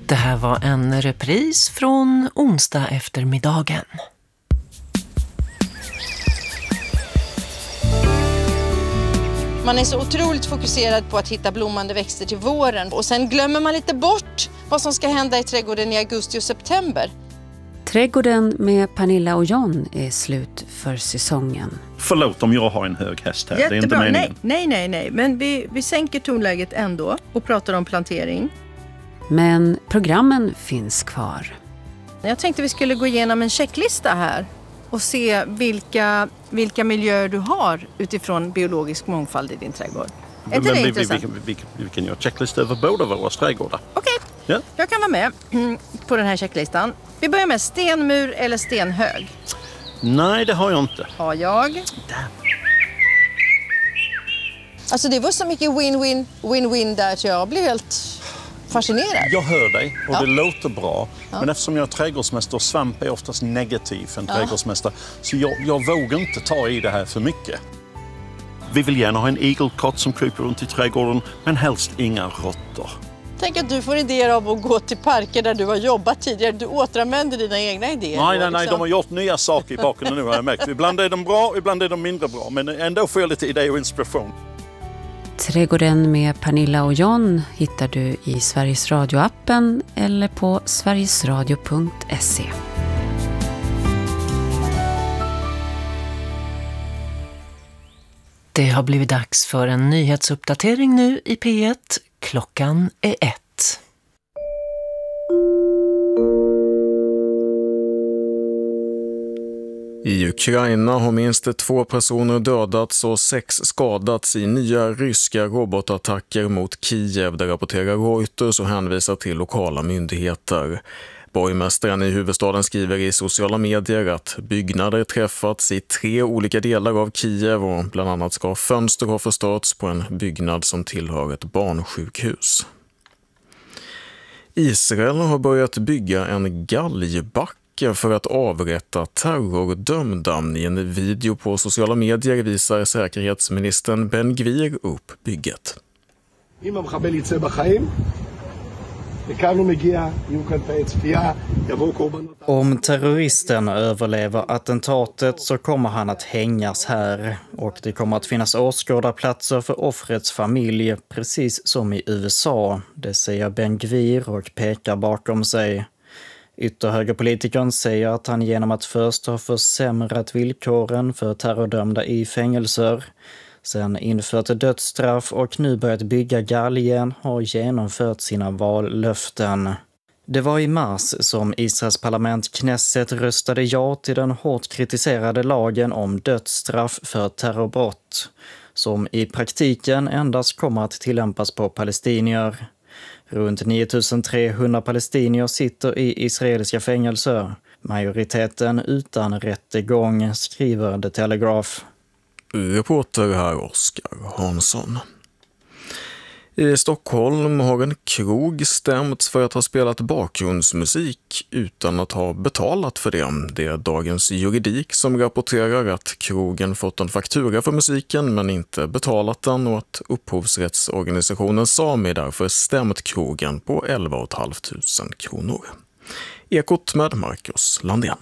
Det här var en repris från onsdag eftermiddagen. Man är så otroligt fokuserad på att hitta blommande växter till våren. Och sen glömmer man lite bort vad som ska hända i trädgården i augusti och september. Trädgården med Pernilla och John är slut för säsongen. Förlåt om jag har en hög häst här. Jättebra. Det är inte meningen. Nej. Men vi sänker tonläget ändå och pratar om plantering. Men programmen finns kvar. Jag tänkte vi skulle gå igenom en checklista här och se vilka miljöer du har utifrån biologisk mångfald i din trädgård. Är inte det intressant? Vi kan göra checklista över båda våra trädgårdar. Okej. Ja. Jag kan vara med på den här checklistan. Vi börjar med stenmur eller stenhög. Nej, det har jag inte. Har jag. Alltså det var så mycket win-win där så jag blir helt fascinerad. Jag hör dig och det låter bra. Ja. Men eftersom jag är trädgårdsmästare och svamp är oftast negativ för en trädgårdsmästare. Så jag vågar inte ta i det här för mycket. Vi vill gärna ha en igelkott som kryper runt i trädgården, men helst inga råttor. Tänk att du får idéer av att gå till parker där du har jobbat tidigare. Du återanvänder dina egna idéer. Nej, de har gjort nya saker i bakgrunden nu har jag märkt. Ibland är de bra, ibland är de mindre bra. Men ändå får jag lite idé och inspiration. Trädgården med Pernilla och John hittar du i Sveriges Radio-appen eller på sverigesradio.se. Det har blivit dags för en nyhetsuppdatering nu i P1. Klockan är 1. I Ukraina har minst 2 personer dödats och 6 skadats i nya ryska robotattacker mot Kiev, där rapporterar Reuters och hänvisar till lokala myndigheter. Borgmästaren i huvudstaden skriver i sociala medier att byggnader träffats i 3 olika delar av Kiev och bland annat ska fönster ha förstörts på en byggnad som tillhör ett barnsjukhus. Israel har börjat bygga en galgbacke för att avrätta terrordömda. I en video på sociala medier visar säkerhetsministern Ben Gvir upp bygget. Om terroristen överlever attentatet så kommer han att hängas här och det kommer att finnas åskådarplatser för offrets familj precis som i USA. Det säger Ben Gvir och pekar bakom sig. Ytterhögerpolitikern säger att han genom att först ha försämrat villkoren för terrordömda i fängelser, sen infört dödsstraff och nu börjat bygga galgen har genomfört sina vallöften. Det var i mars som Israels parlament Knesset röstade ja till den hårt kritiserade lagen om dödsstraff för terrorbrott, som i praktiken endast kommer att tillämpas på palestinier. Runt 9300 palestinier sitter i israeliska fängelser, majoriteten utan rättegång, skriver The Telegraph. Reporter här Oskar Hansson. I Stockholm har en krog stämts för att ha spelat bakgrundsmusik utan att ha betalat för det. Det är Dagens Juridik som rapporterar att krogen fått en faktura för musiken men inte betalat den och att upphovsrättsorganisationen Sami därför stämt krogen på 11 500 kronor. Ekot med Marcus Landén.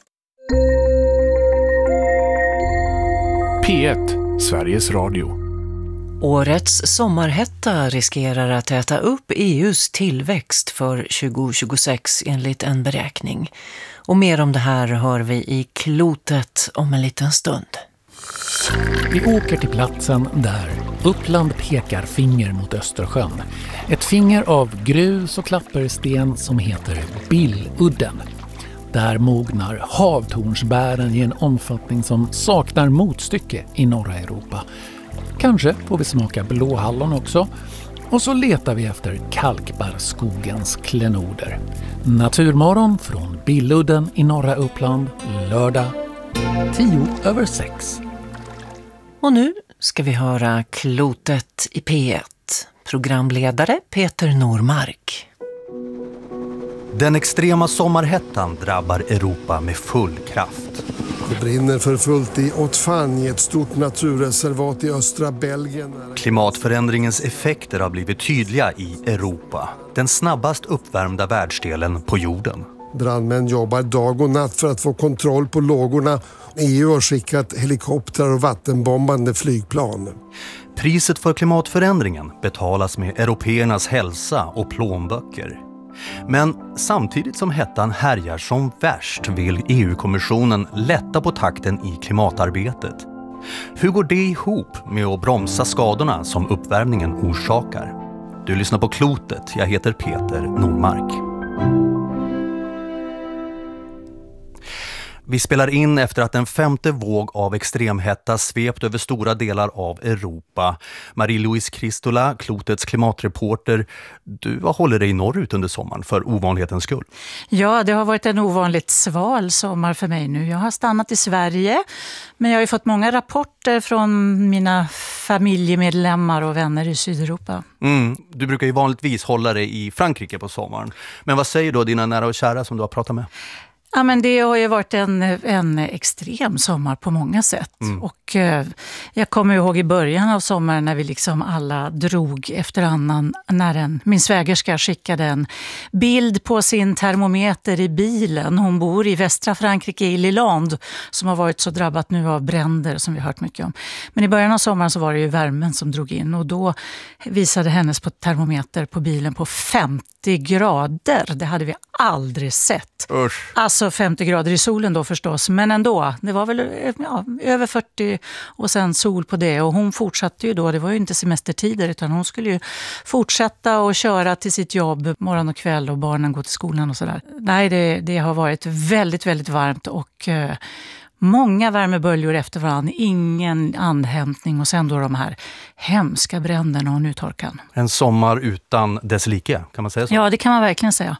P1, Sveriges Radio. Årets sommarhetta riskerar att äta upp EUs tillväxt för 2026 enligt en beräkning. Och mer om det här hör vi i Klotet om en liten stund. Vi åker till platsen där Uppland pekar finger mot Östersjön. Ett finger av grus och klappersten som heter Billudden. Där mognar havtornsbären i en omfattning som saknar motstycke i norra Europa. Kanske får vi smaka blåhallon också. Och så letar vi efter kalkbarrskogens klenoder. Naturmorgon från Billudden i norra Uppland, lördag 5:10. Och nu ska vi höra Klotet i P1. Programledare Peter Normark. Den extrema sommarhettan drabbar Europa med full kraft. Det brinner för fullt i Haute-Fagne, ett stort naturreservat i östra Belgien. Klimatförändringens effekter har blivit tydliga i Europa. Den snabbast uppvärmda världsdelen på jorden. Brandmän jobbar dag och natt för att få kontroll på lågorna. EU har skickat helikoptrar och vattenbombande flygplan. Priset för klimatförändringen betalas med européernas hälsa och plånböcker. Men samtidigt som hettan härjar som värst vill EU-kommissionen lätta på takten i klimatarbetet. Hur går det ihop med att bromsa skadorna som uppvärmningen orsakar? Du lyssnar på Klotet, jag heter Peter Nordmark. Vi spelar in efter att en femte våg av extremhetta svept över stora delar av Europa. Marie-Louise Kristola, Klotets klimatreporter, du håller dig norrut under sommaren för ovanlighetens skull. Ja, det har varit en ovanligt sval sommar för mig nu. Jag har stannat i Sverige, men jag har ju fått många rapporter från mina familjemedlemmar och vänner i Sydeuropa. Du brukar ju vanligtvis hålla dig i Frankrike på sommaren. Men vad säger då dina nära och kära som du har pratat med? Ja, men det har ju varit en extrem sommar på många sätt. Och jag kommer ihåg i början av sommaren när vi liksom alla drog efter annan, när min svägerska skickade en bild på sin termometer i bilen. Hon bor i västra Frankrike, i Lilland, som har varit så drabbat nu av bränder som vi har hört mycket om. Men i början av sommaren så var det ju värmen som drog in, och då visade hennes på termometer på bilen på 50 grader. Det hade vi aldrig sett. Usch. Alltså 50 grader i solen då förstås, men ändå. Det var väl över 40 och sen sol på det. Och hon fortsatte ju då, det var ju inte semestertider, utan hon skulle ju fortsätta och köra till sitt jobb morgon och kväll, och barnen går till skolan och sådär. Nej, det har varit väldigt, väldigt varmt och många värmeböljor efter varandra, ingen andhämtning, och sen då de här hemska bränderna och nu torkan. En sommar utan dess like, kan man säga så? Ja, det kan man verkligen säga.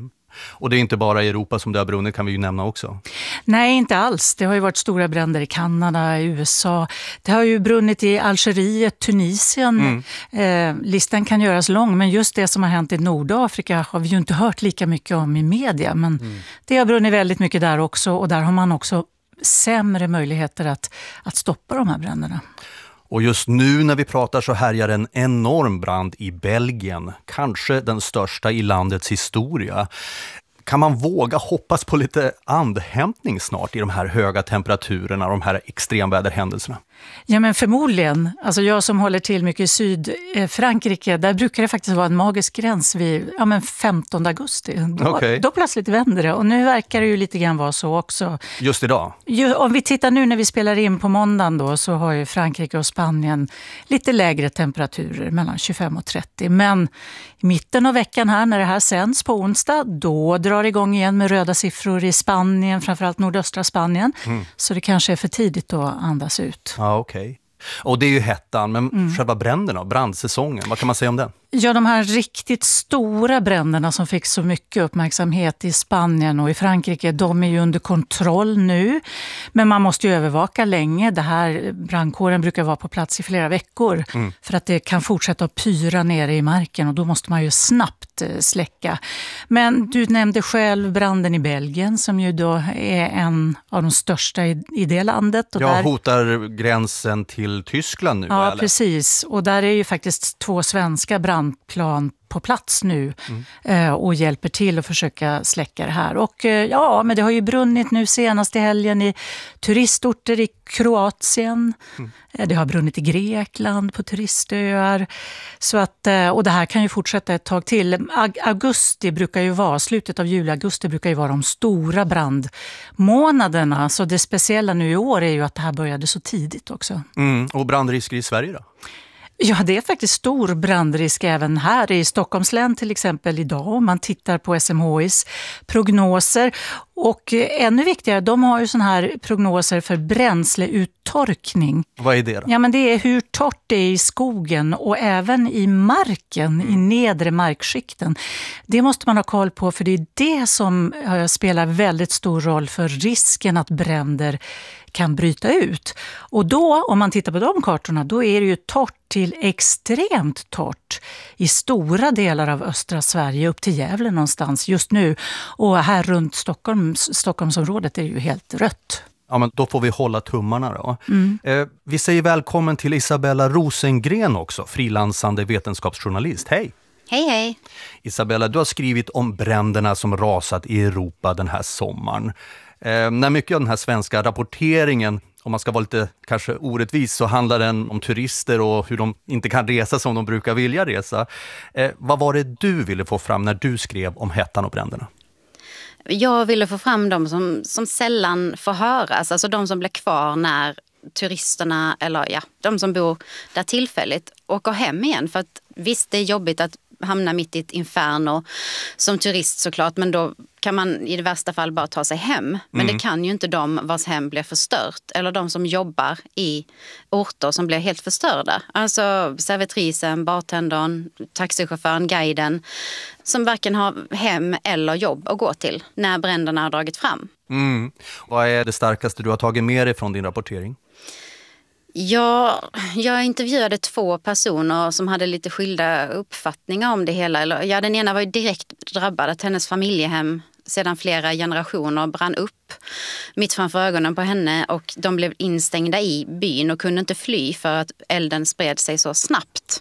Och det är inte bara i Europa som det har brunnit, kan vi ju nämna också. Nej, inte alls. Det har ju varit stora bränder i Kanada, i USA. Det har ju brunnit i Algeriet, Tunisien. Listan kan göras lång, men just det som har hänt i Nordafrika har vi ju inte hört lika mycket om i media. Men det har brunnit väldigt mycket där också, och där har man också sämre möjligheter att stoppa de här bränderna. Och just nu när vi pratar så härjar en enorm brand i Belgien, kanske den största i landets historia. Kan man våga hoppas på lite andhämtning snart i de här höga temperaturerna, de här extremväderhändelserna? Ja, men förmodligen. Alltså jag som håller till mycket i Sydfrankrike, där brukar det faktiskt vara en magisk gräns vid 15 augusti. Då plötsligt vänder det, och nu verkar det ju lite grann vara så också. Just idag? Om vi tittar nu när vi spelar in på måndagen då, så har ju Frankrike och Spanien lite lägre temperaturer, mellan 25 och 30. Men i mitten av veckan här, när det här sänds på onsdag, då drar det igång igen med röda siffror i Spanien, framförallt nordöstra Spanien. Så det kanske är för tidigt att andas ut. Ja, okej. Och det är ju hettan, men själva bränderna, brandsäsongen, vad kan man säga om den? Ja, de här riktigt stora bränderna som fick så mycket uppmärksamhet i Spanien och i Frankrike, de är ju under kontroll nu. Men man måste ju övervaka länge. Det här brandkåren brukar vara på plats i flera veckor för att det kan fortsätta att pyra nere i marken, och då måste man ju snabbt släcka. Men du nämnde själv branden i Belgien, som ju då är en av de största i det landet. Och där hotar gränsen till Tyskland nu. Ja, precis. Och där är ju faktiskt 2 svenska brandplan på plats nu och hjälper till att försöka släcka det här. Och men det har ju brunnit nu senast i helgen i turistorter i Kroatien. Det har brunnit i Grekland på turistöar. Så att, och det här kan ju fortsätta ett tag till. Augusti brukar ju vara, slutet av juli, augusti brukar ju vara de stora brandmånaderna. Så det speciella nu i år är ju att det här började så tidigt också. Och brandrisker i Sverige då? Ja, det är faktiskt stor brandrisk även här i Stockholms län till exempel idag, om man tittar på SMHIs prognoser. Och ännu viktigare, de har ju såna här prognoser för bränsleuttorkning. Vad är det då? Ja, men det är hur torrt det är i skogen och även i marken, i nedre markskikten. Det måste man ha koll på, för det är det som spelar väldigt stor roll för risken att bränder kan bryta ut. Och då, om man tittar på de kartorna, då är det ju torrt till extremt torrt i stora delar av östra Sverige, upp till Gävle någonstans just nu. Och här runt Stockholmsområdet är det ju helt rött. Ja, men då får vi hålla tummarna då. Vi säger välkommen till Isabella Rosengren också, frilansande vetenskapsjournalist. Hej! Hej, hej. Isabella, du har skrivit om bränderna som rasat i Europa den här sommaren. När mycket av den här svenska rapporteringen, om man ska vara lite kanske orättvis, så handlar den om turister och hur de inte kan resa som de brukar vilja resa. Vad var det du ville få fram när du skrev om hettan och bränderna? Jag ville få fram de som sällan får höras, alltså de som blir kvar när turisterna, eller ja, de som bor där tillfälligt, åker hem igen. För att visst, det är jobbigt att hamna mitt i ett inferno som turist såklart, men då kan man i det värsta fall bara ta sig hem. Men det kan ju inte de vars hem blir förstört, eller de som jobbar i orter som blir helt förstörda. Alltså servitrisen, bartendern, taxichauffören, guiden, som varken har hem eller jobb att gå till när bränderna har dragit fram. Vad är det starkaste du har tagit med dig från din rapportering? Jag intervjuade 2 personer som hade lite skilda uppfattningar om det hela. Ja, den ena var ju direkt drabbad, att hennes familjehem sedan flera generationer brann upp mitt framför ögonen på henne, och de blev instängda i byn och kunde inte fly för att elden spred sig så snabbt.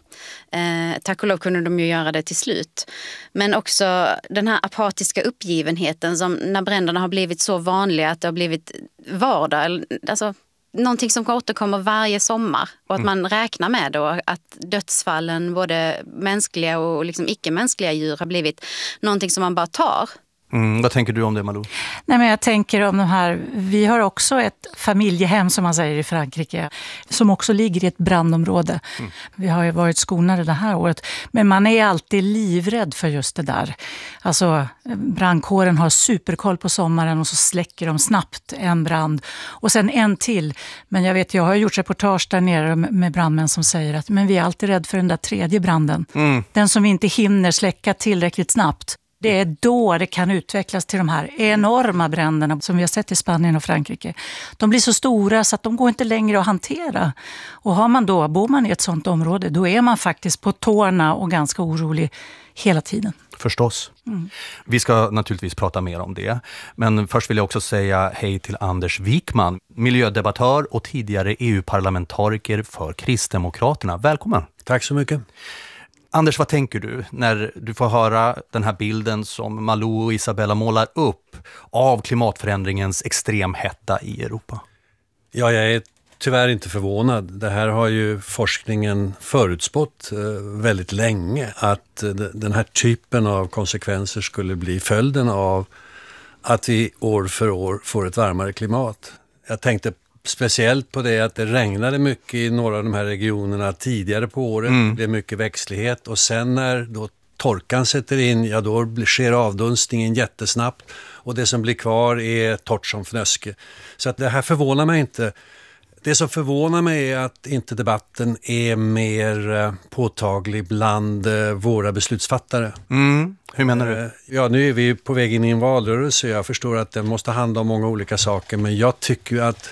Tack och lov kunde de ju göra det till slut. Men också den här apatiska uppgivenheten som när bränderna har blivit så vanliga att det har blivit vardag, alltså någonting som återkommer varje sommar, och att man räknar med då att dödsfallen, både mänskliga och liksom icke-mänskliga djur, har blivit någonting som man bara tar. Vad tänker du om det, Malou? Nej, men jag tänker om de här, vi har också ett familjehem som man säger i Frankrike, som också ligger i ett brandområde. Vi har ju varit skonade det här året, men man är alltid livrädd för just det där. Alltså brandkåren har superkoll på sommaren och så släcker de snabbt en brand och sen en till. Men jag har gjort reportage där nere med brandmän som säger att men vi är alltid rädd för den där tredje branden. Den som vi inte hinner släcka tillräckligt snabbt. Det är då det kan utvecklas till de här enorma bränderna som vi har sett i Spanien och Frankrike. De blir så stora så att de går inte längre att hantera. Och bor man i ett sånt område, då är man faktiskt på tårna och ganska orolig hela tiden. Förstås. Vi ska naturligtvis prata mer om det. Men först vill jag också säga hej till Anders Wikman, miljödebattör och tidigare EU-parlamentariker för Kristdemokraterna. Välkommen. Tack så mycket. Anders, vad tänker du när du får höra den här bilden som Malou och Isabella målar upp av klimatförändringens extremhetta i Europa? Ja, jag är tyvärr inte förvånad. Det här har ju forskningen förutspått väldigt länge, att den här typen av konsekvenser skulle bli följden av att vi år för år får ett varmare klimat. Jag tänkte speciellt på det att det regnade mycket i några av de här regionerna tidigare på året. Det blev mycket växtlighet, och sen när då torkan sätter in, ja då sker avdunstningen jättesnabbt och det som blir kvar är torrt som fnöske. Så att det här förvånar mig inte. Det som förvånar mig är att inte debatten är mer påtaglig bland våra beslutsfattare. Hur menar du? Ja, nu är vi på väg in i en valrörelse. Jag förstår att den måste handla om många olika saker, men jag tycker att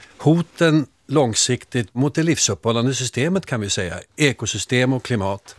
hoten långsiktigt mot det livsuppehållande systemet, kan vi säga, ekosystem och klimat,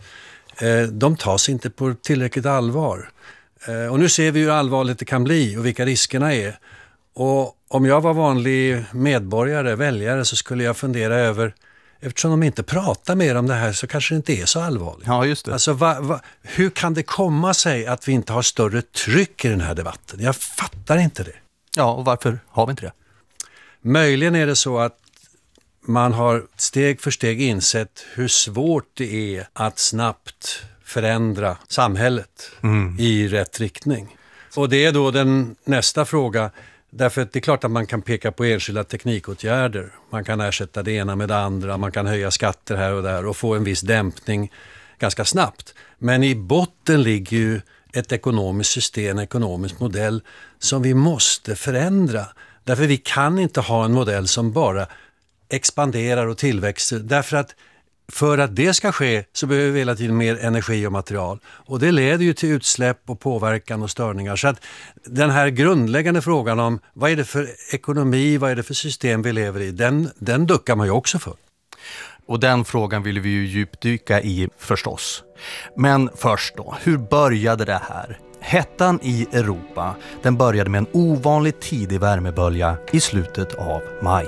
de tas inte på tillräckligt allvar. Och nu ser vi hur allvarligt det kan bli och vilka riskerna är. Och om jag var vanlig medborgare, väljare, så skulle jag fundera över, eftersom de inte pratar mer om det här så kanske det inte är så allvarligt. Ja, just det. Alltså, hur kan det komma sig att vi inte har större tryck i den här debatten? Jag fattar inte det. Ja, och varför har vi inte det? Möjligen är det så att man har steg för steg insett hur svårt det är att snabbt förändra samhället i rätt riktning. Och det är då den nästa fråga, därför att det är klart att man kan peka på enskilda teknikåtgärder. Man kan ersätta det ena med det andra, man kan höja skatter här och där och få en viss dämpning ganska snabbt. Men i botten ligger ju ett ekonomiskt system, en ekonomisk modell som vi måste förändra. Därför vi kan inte ha en modell som bara expanderar och tillväxer. Därför att för att det ska ske så behöver vi hela tiden mer energi och material. Och det leder ju till utsläpp och påverkan och störningar. Så att den här grundläggande frågan om vad är det för ekonomi, vad är det för system vi lever i, den duckar man ju också för. Och den frågan vill vi ju djupdyka i förstås. Men först då, hur började det här? Hettan i Europa, den började med en ovanligt tidig värmebölja i slutet av maj.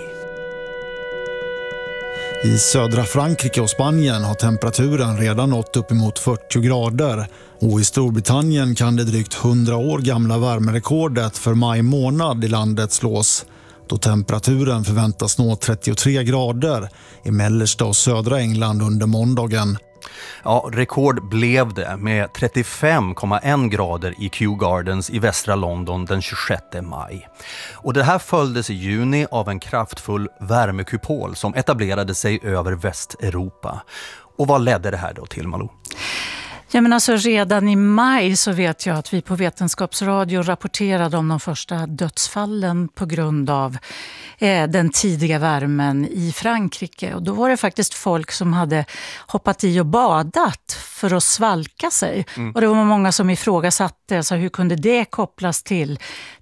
I södra Frankrike och Spanien har temperaturen redan nått uppemot 40 grader. Och i Storbritannien kan det drygt 100 år gamla värmerekordet för maj månad i landet slås, då temperaturen förväntas nå 33 grader i mellersta och södra England under måndagen. Ja, rekord blev det med 35,1 grader i Kew Gardens i västra London den 26 maj. Och det här följdes i juni av en kraftfull värmekupol som etablerade sig över Västeuropa. Och vad ledde det här då till, Malou? Ja, men alltså redan i maj så vet jag att vi på Vetenskapsradio rapporterade om de första dödsfallen på grund av den tidiga värmen i Frankrike. Och då var det faktiskt folk som hade hoppat i och badat för att svalka sig. Och det var många som ifrågasatte alltså, hur kunde det kopplas till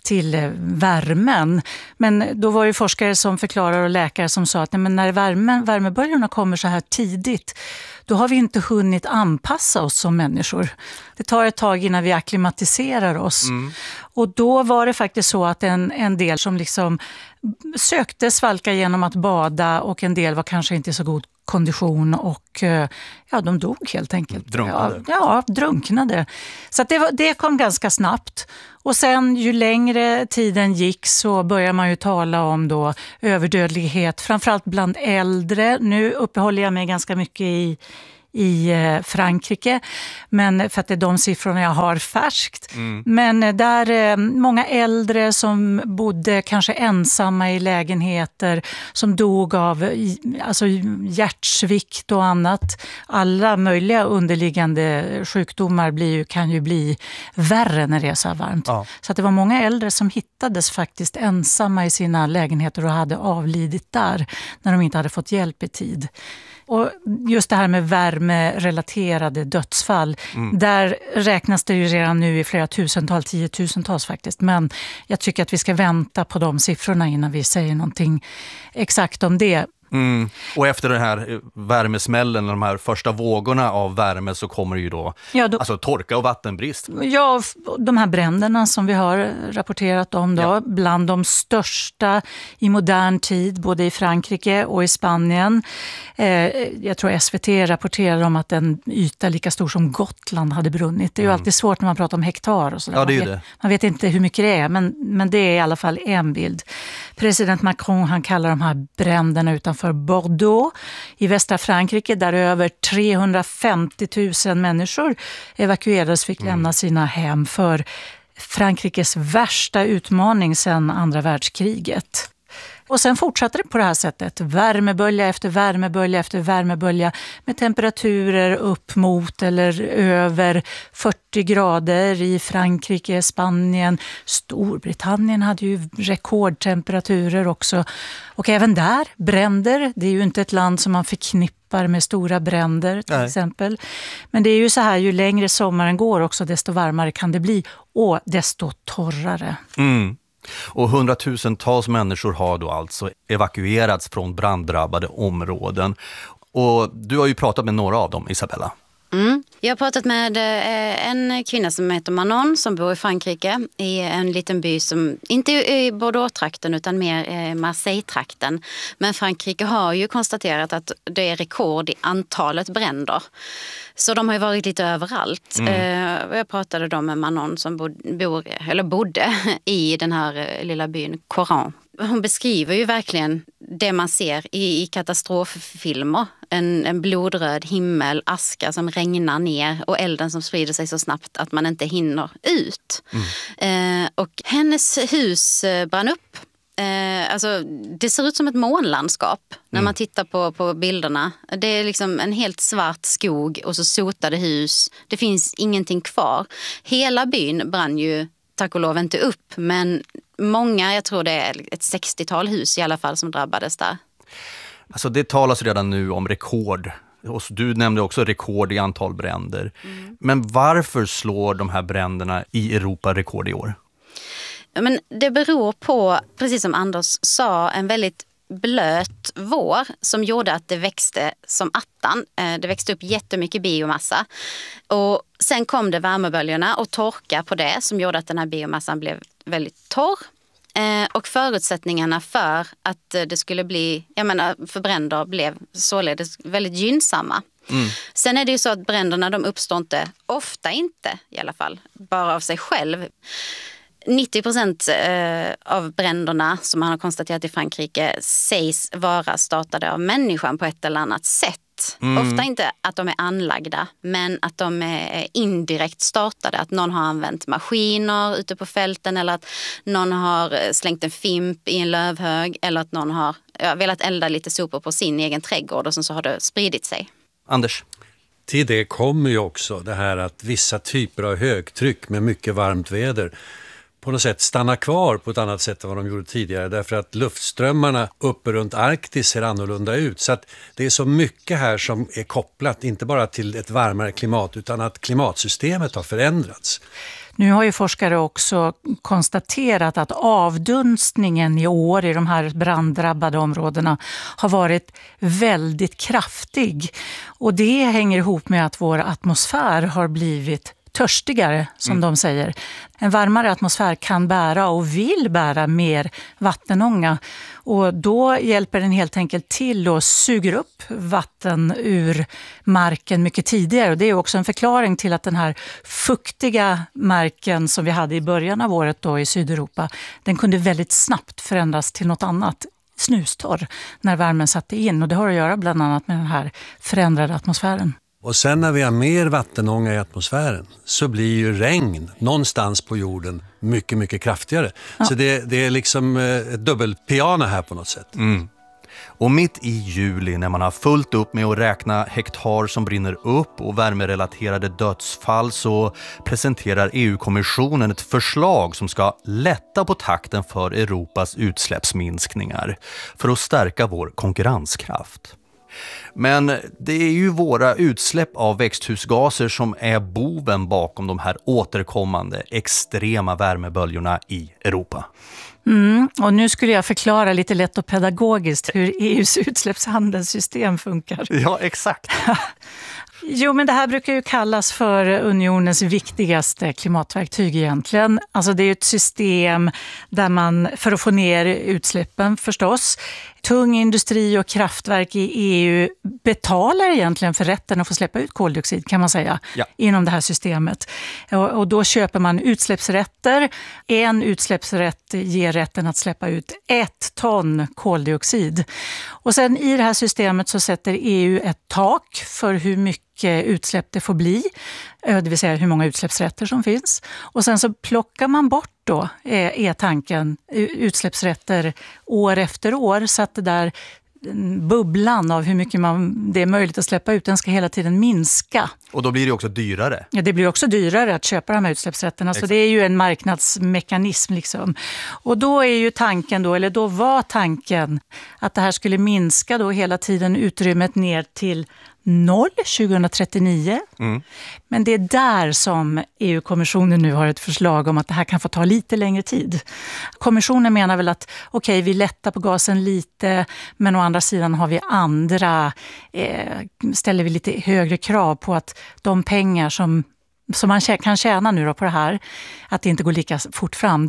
värmen. Men då var det forskare som förklarar och läkare som sa att nej, men när värmeböljorna kommer så här tidigt, då har vi inte hunnit anpassa oss som människor. Det tar ett tag innan vi akklimatiserar oss. Och då var det faktiskt så att en del som liksom sökte svalka genom att bada och en del var kanske inte i så god kondition och ja, de dog helt enkelt. Drunknade. Ja, drunknade. Så att det kom ganska snabbt. Och sen ju längre tiden gick så började man ju tala om då överdödlighet, framförallt bland äldre. Nu uppehåller jag mig ganska mycket i Frankrike, men för att det är de siffrorna jag har färskt. Men där många äldre som bodde kanske ensamma i lägenheter som dog av alltså hjärtsvikt och annat. Alla möjliga underliggande sjukdomar kan ju bli värre när det är så här varmt. Ja. Så att det var många äldre som hittades faktiskt ensamma i sina lägenheter och hade avlidit där när de inte hade fått hjälp i tid. Och just det här med värmerelaterade dödsfall, där räknas det ju redan nu i flera tusentals, 10-tusentals faktiskt. Men jag tycker att vi ska vänta på de siffrorna innan vi säger någonting exakt om det. Och efter den här värmesmällen, de här första vågorna av värme, så kommer ju då alltså torka och vattenbrist. Ja, de här bränderna som vi har rapporterat om då, bland de största i modern tid, både i Frankrike och i Spanien. Jag tror SVT rapporterar om att en yta lika stor som Gotland hade brunnit. Det är ju alltid svårt när man pratar om hektar och sådär. Ja, det är ju det. Man vet inte hur mycket det är, men det är i alla fall en bild. President Macron, han kallar de här bränderna utanför Bordeaux i västra Frankrike, där över 350 000 människor evakuerades, fick lämna sina hem för Frankrikes värsta utmaning sedan andra världskriget. Och sen fortsatte det på det här sättet, värmebölja efter värmebölja efter värmebölja med temperaturer upp mot eller över 40 grader i Frankrike, Spanien, Storbritannien hade ju rekordtemperaturer också. Och även där, bränder, det är ju inte ett land som man förknippar med stora bränder till exempel. Men det är ju så här, ju längre sommaren går också, desto varmare kan det bli och desto torrare. Och hundratusentals människor har då alltså evakuerats från branddrabbade områden. Och du har ju pratat med några av dem, Isabella. Jag har pratat med en kvinna som heter Manon som bor i Frankrike i en liten by som inte är i Bordeaux-trakten utan mer Marseille-trakten. Men Frankrike har ju konstaterat att det är rekord i antalet bränder. Så de har ju varit lite överallt. Jag pratade då med Manon som bodde i den här lilla byn Coran. Hon beskriver ju verkligen det man ser i katastroffilmer. En blodröd himmel, aska som regnar ner och elden som sprider sig så snabbt att man inte hinner ut. Och hennes hus brann upp. Alltså, det ser ut som ett månlandskap när man tittar på bilderna. Det är liksom en helt svart skog och så sotade hus. Det finns ingenting kvar. Hela byn brann ju tack och lov inte upp, men många, jag tror det är ett 60-tal hus i alla fall som drabbades där. Alltså det talas redan nu om rekord Och du nämnde också rekord i antal bränder. Men varför slår de här bränderna i Europa rekord i år? Men det beror på, precis som Anders sa, en väldigt blöt vår som gjorde att det växte som attan. Det växte upp jättemycket biomassa. Och sen kom det värmeböljorna och torka på det som gjorde att den här biomassan blev väldigt torr. Och förutsättningarna för att det skulle bli, för bränder blev således väldigt gynnsamma. Sen är det ju så att bränderna, de uppstår inte, ofta inte i alla fall, bara av sig själv. 90% av bränderna som man har konstaterat i Frankrike sägs vara startade av människan på ett eller annat sätt. Ofta inte att de är anlagda, men att de är indirekt startade. Att någon har använt maskiner ute på fälten, eller att någon har slängt en fimp i en lövhög, eller att någon har velat elda lite sopor på sin egen trädgård och sen så har det spridit sig. Anders? Till det kommer ju också det här att vissa typer av högtryck med mycket varmt väder på något sätt stannar kvar på ett annat sätt än vad de gjorde tidigare, därför att luftströmmarna uppe runt Arktis ser annorlunda ut. Så att det är så mycket här som är kopplat, inte bara till ett varmare klimat, utan att klimatsystemet har förändrats. Nu har ju forskare också konstaterat att avdunstningen i år i de här branddrabbade områdena har varit väldigt kraftig. Och det hänger ihop med att vår atmosfär har blivit törstigare, som de säger. En varmare atmosfär kan bära och vill bära mer vattenånga. Och då hjälper den helt enkelt till och suger upp vatten ur marken mycket tidigare. Och det är också en förklaring till att den här fuktiga marken som vi hade i början av året då i Sydeuropa, den kunde väldigt snabbt förändras till något annat, snustorr, när värmen satte in. Och det har att göra bland annat med den här förändrade atmosfären. Och sen när vi har mer vattenånga i atmosfären så blir ju regn någonstans på jorden mycket, mycket kraftigare. Ja. Så det är liksom ett dubbelpiano här på något sätt. Och mitt i juli, när man har fullt upp med att räkna hektar som brinner upp och värmerelaterade dödsfall, så presenterar EU-kommissionen ett förslag som ska lätta på takten för Europas utsläppsminskningar för att stärka vår konkurrenskraft. Men det är ju våra utsläpp av växthusgaser som är boven bakom de här återkommande extrema värmeböljorna i Europa. Och nu skulle jag förklara lite lätt och pedagogiskt hur EUs utsläppshandelssystem funkar. Ja, exakt. Jo, men det här brukar ju kallas för unionens viktigaste klimatverktyg egentligen. Alltså det är ett system där man, för att få ner utsläppen förstås, tung industri och kraftverk i EU betalar egentligen för rätten att få släppa ut koldioxid, kan man säga, inom det här systemet. Och då köper man utsläppsrätter. En utsläppsrätt ger rätten att släppa ut 1 ton koldioxid. Och sen i det här systemet så sätter EU ett tak för hur mycket utsläpp det får bli, det vill säga hur många utsläppsrätter som finns. Och sen så plockar man bort då, är tanken, utsläppsrätter år efter år, så att det där bubblan av hur mycket det är möjligt att släppa ut, den ska hela tiden minska. Och då blir det också dyrare. Ja, det blir också dyrare att köpa de här utsläppsrätterna. Exakt. Så det är ju en marknadsmekanism liksom. Och då är ju tanken då, eller då var tanken att det här skulle minska då hela tiden utrymmet ner till 0 2039. Men det är där som EU-kommissionen nu har ett förslag om att det här kan få ta lite längre tid. Kommissionen menar väl att okej, vi lättar på gasen lite, men å andra sidan har vi ställer vi lite högre krav på att de pengar som man kan tjäna nu då på det här, att det inte går lika fort fram,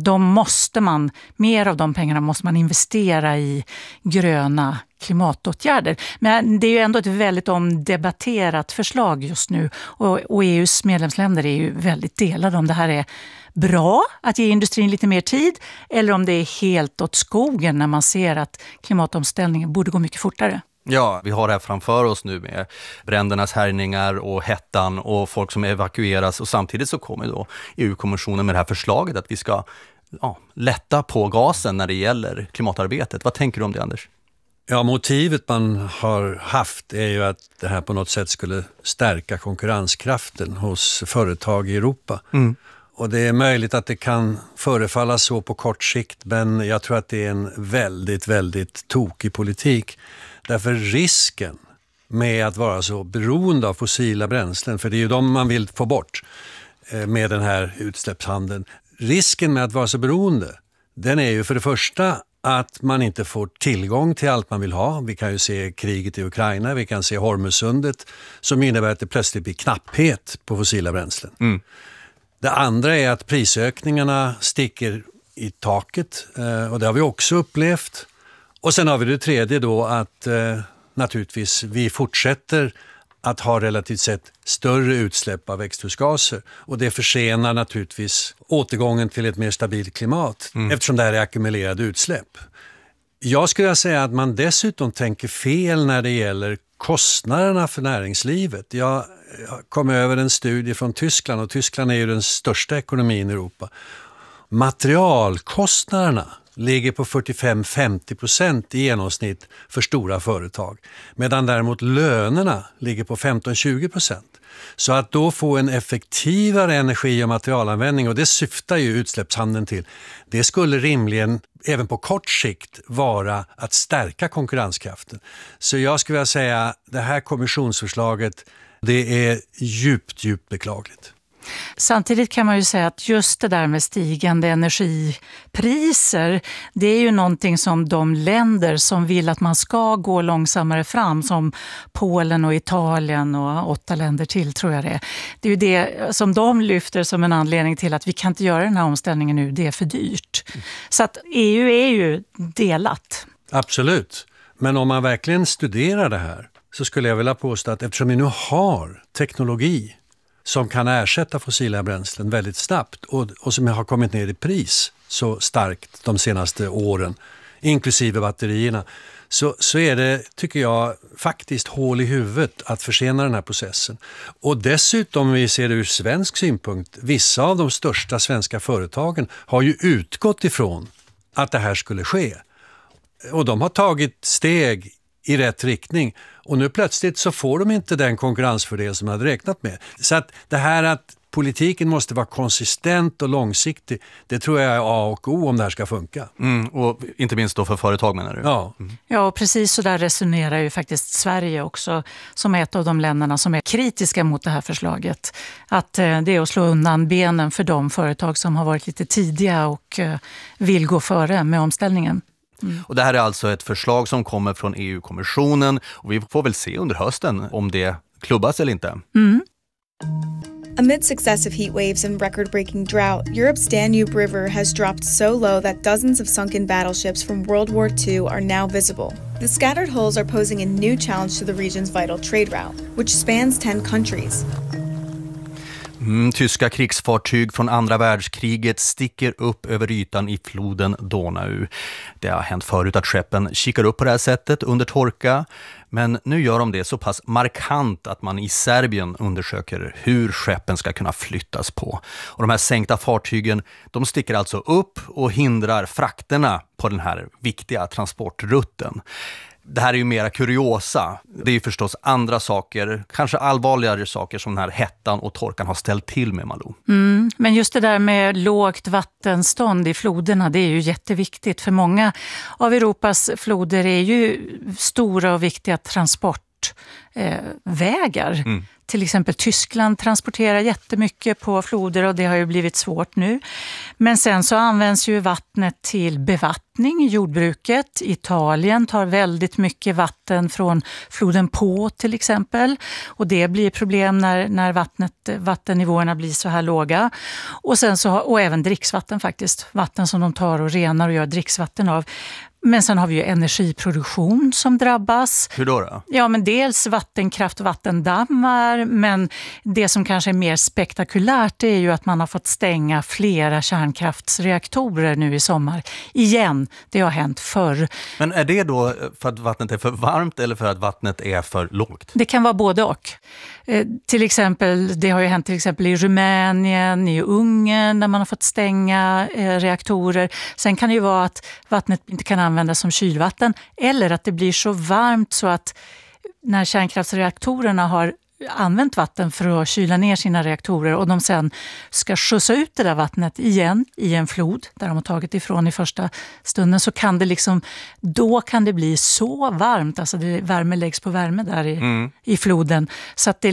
mer av de pengarna måste man investera i gröna klimatåtgärder. Men det är ju ändå ett väldigt omdebatterat förslag just nu, och EUs medlemsländer är ju väldigt delade om det här är bra att ge industrin lite mer tid, eller om det är helt åt skogen när man ser att klimatomställningen borde gå mycket fortare. Ja, vi har det här framför oss nu med brändernas härjningar och hettan och folk som evakueras, och samtidigt så kommer då EU-kommissionen med det här förslaget att vi ska lätta på gasen när det gäller klimatarbetet. Vad tänker du om det, Anders? Ja, motivet man har haft är ju att det här på något sätt skulle stärka konkurrenskraften hos företag i Europa. Och det är möjligt att det kan förefalla så på kort sikt, men jag tror att det är en väldigt, väldigt tokig politik. Därför risken med att vara så beroende av fossila bränslen, för det är ju de man vill få bort med den här utsläppshandeln. Risken med att vara så beroende, den är ju för det första att man inte får tillgång till allt man vill ha. Vi kan ju se kriget i Ukraina, vi kan se Hormuzsundet som innebär att det plötsligt blir knapphet på fossila bränslen. Det andra är att prisökningarna sticker i taket och det har vi också upplevt. Och sen har vi det tredje då att naturligtvis vi fortsätter att ha relativt sett större utsläpp av växthusgaser. Och det försenar naturligtvis återgången till ett mer stabilt klimat eftersom det här är ackumulerade utsläpp. Jag skulle säga att man dessutom tänker fel när det gäller kostnaderna för näringslivet. Jag kom över en studie från Tyskland och Tyskland är ju den största ekonomin i Europa. Materialkostnaderna ligger på 45-50% i genomsnitt för stora företag. Medan däremot lönerna ligger på 15-20%. Så att då få en effektivare energi- och materialanvändning, och det syftar ju utsläppshandeln till, det skulle rimligen även på kort sikt vara att stärka konkurrenskraften. Så jag skulle vilja säga att det här kommissionsförslaget, det är djupt beklagligt. Samtidigt kan man ju säga att just det där med stigande energipriser, det är ju någonting som de länder som vill att man ska gå långsammare fram, som Polen och Italien och 8 länder till tror jag det är. Det är ju det som de lyfter som en anledning till att vi kan inte göra den här omställningen nu, det är för dyrt. Så att EU är ju delat. Absolut, men om man verkligen studerar det här så skulle jag vilja påstå att eftersom vi nu har teknologi som kan ersätta fossila bränslen väldigt snabbt och som har kommit ner i pris så starkt de senaste åren, inklusive batterierna, så är det, tycker jag, faktiskt hål i huvudet att försena den här processen. Och dessutom, vi ser det ur svensk synpunkt, vissa av de största svenska företagen har ju utgått ifrån att det här skulle ske. Och de har tagit steg i rätt riktning. Och nu plötsligt så får de inte den konkurrensfördel som de hade räknat med. Så att det här att politiken måste vara konsistent och långsiktig, det tror jag är A och O om det här ska funka. Och inte minst då för företag, menar du? Ja. Ja, och precis så där resonerar ju faktiskt Sverige också som ett av de länderna som är kritiska mot det här förslaget. Att det är att slå undan benen för de företag som har varit lite tidiga och vill gå före med omställningen. Och det här är alltså ett förslag som kommer från EU-kommissionen och vi får väl se under hösten om det klubbas eller inte. Amid successive heat waves and record-breaking drought, Europe's Danube River has dropped so low that dozens of sunken battleships from World War II are now visible. The scattered hulls are posing a new challenge to the region's vital trade route, which spans 10 countries. Tyska krigsfartyg från andra världskriget sticker upp över ytan i floden Donau. Det har hänt förut att skeppen kikar upp på det här sättet under torka, men nu gör de det så pass markant att man i Serbien undersöker hur skeppen ska kunna flyttas på. Och de här sänkta fartygen, de sticker alltså upp och hindrar frakterna på den här viktiga transportrutten. Det här är ju mera kuriosa. Det är ju förstås andra saker, kanske allvarligare saker som den här hettan och torkan har ställt till med, Malou. Men just det där med lågt vattenstånd i floderna, det är ju jätteviktigt. För många av Europas floder är ju stora och viktiga transportvägar. Till exempel Tyskland transporterar jättemycket på floder och det har ju blivit svårt nu. Men sen så används ju vattnet till bevattning i jordbruket. Italien tar väldigt mycket vatten från floden På till exempel. Och det blir problem när vattennivåerna blir så här låga. Och, och även dricksvatten faktiskt. Vatten som de tar och renar och gör dricksvatten av. Men sen har vi ju energiproduktion som drabbas. Hur då? Ja, men dels vattenkraft och vattendammar. Men det som kanske är mer spektakulärt är ju att man har fått stänga flera kärnkraftsreaktorer nu i sommar. Igen, det har hänt förr. Men är det då för att vattnet är för varmt eller för att vattnet är för lågt? Det kan vara både och. Till exempel, det har ju hänt till exempel i Rumänien, i Ungern där man har fått stänga reaktorer. Sen kan det ju vara att vattnet inte kan användas som kylvatten eller att det blir så varmt så att när kärnkraftsreaktorerna har använt vatten för att kyla ner sina reaktorer och de sen ska skjutsa ut det där vattnet igen i en flod där de har tagit ifrån i första stunden, så kan det då kan det bli så varmt, alltså värme läggs på värme där i floden, så att det